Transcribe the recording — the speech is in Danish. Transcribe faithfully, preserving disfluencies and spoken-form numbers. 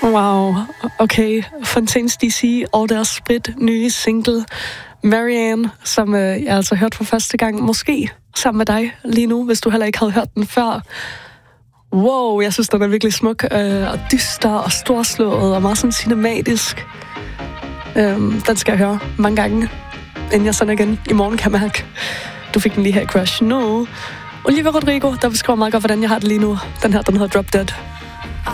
Wow, okay. Fontaines D C og deres sprit nye single Marianne, som øh, jeg altså hørt for første gang, måske sammen med dig lige nu, hvis du heller ikke havde hørt den før. Wow, jeg synes, den er virkelig smuk øh, og dyster og storslået og meget sådan cinematisk. Øhm, den skal jeg høre mange gange, inden jeg sender igen i morgen, kan jeg mærke. Du fik den lige her i Crush nu. Olivia Rodrigo, der beskriver meget godt, hvordan jeg har det lige nu. Den her, den hedder Drop Dead.